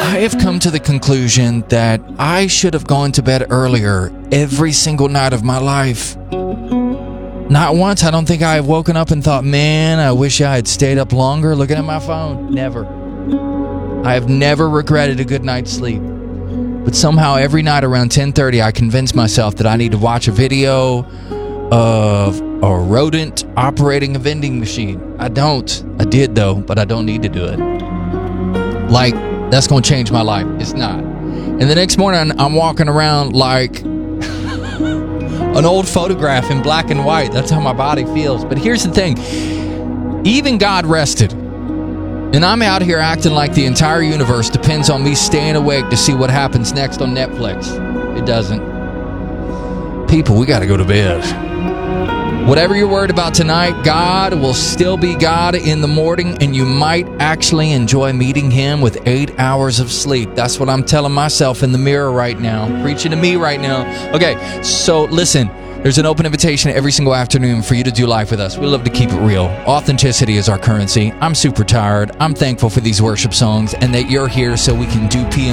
I have come to the conclusion that I should have gone to bed earlier every single night of my life. Not once, I don't think I have woken up and thought, man, I wish I had stayed up longer looking at my phone. Never. I have never regretted a good night's sleep. But somehow every night around 10:30, I convince myself that I need to watch a video of a rodent operating a vending machine. I don't. I did, though, but I don't need to do it. Like, that's going to change my life. It's not. And the next morning, I'm walking around like an old photograph in black and white. That's how my body feels. But here's the thing. Even God rested. And I'm out here acting like the entire universe depends on me staying awake to see what happens next on Netflix. It doesn't. People, we got to go to bed. Whatever you're worried about tonight, God will still be God in the morning, and you might actually enjoy meeting Him with 8 hours of sleep. That's what I'm telling myself in the mirror right now. Preaching to me right now. Okay, so listen. There's an open invitation every single afternoon for you to do life with us. We love to keep it real. Authenticity is our currency. I'm super tired. I'm thankful for these worship songs and that you're here so we can do PM